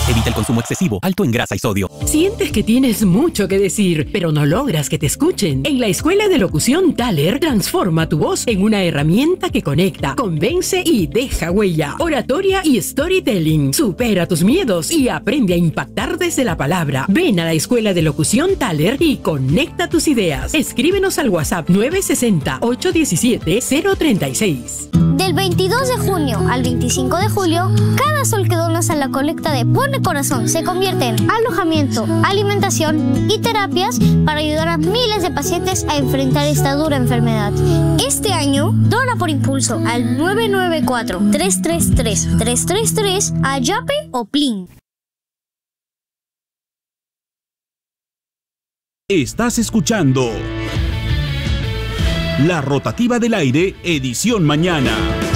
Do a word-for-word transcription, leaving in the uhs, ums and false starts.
Evita el consumo excesivo, alto en grasa y sodio. ¿Sientes que tienes mucho que decir, pero no logras que te escuchen? En la Escuela de Locución Thaler, transforma tu voz en una herramienta que conecta, convence y deja huella. Oratoria y storytelling. Supera tus miedos y aprende a impactar desde la palabra. Ven a la Escuela de Locución Thaler y conecta tus ideas. Escríbenos al WhatsApp nueve seis cero, ocho uno siete, cero tres seis. Del veintidós de junio al veinticinco de julio, cada sol que donas a la colecta de Pone Corazón se convierte en alojamiento, alimentación y terapias para ayudar a miles de pacientes a enfrentar esta dura enfermedad. Este año, dona por impulso al nueve nueve cuatro, tres tres tres, tres tres tres a Yape o Plin. Estás escuchando La Rotativa del Aire, edición mañana.